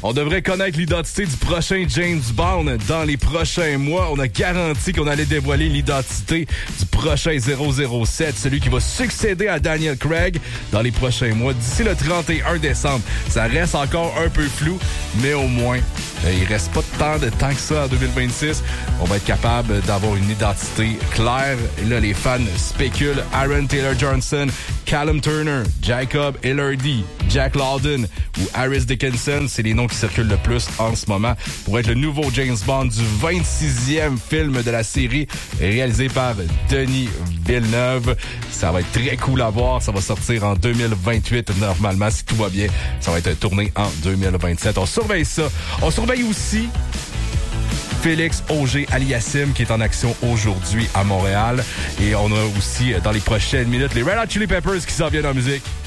On devrait connaître l'identité du prochain James Bond dans les prochains mois. On a garanti qu'on allait dévoiler l'identité du prochain 007, celui qui va succéder à Daniel Craig dans les prochains mois, d'ici le 31 décembre. Ça reste encore un peu flou, mais au moins, il reste pas tant de temps que ça en 2026. On va être capable d'avoir une identité claire. Et là, les fans spéculent Aaron Taylor-Johnson, Callum Turner, Jacob Elordi, Jack Lawden ou Harris Dickinson. C'est les noms qui circulent le plus en ce moment pour être le nouveau James Bond du 26e film de la série réalisé par Denis Villeneuve. Ça va être très cool à voir. Ça va sortir en 2028 normalement, si tout va bien. Ça va être tourné en 2027. On surveille ça. On surveille aussi Félix Auger-Aliassime qui est en action aujourd'hui à Montréal. Et on a aussi, dans les prochaines minutes, les Red Hot Chili Peppers qui s'en viennent en musique.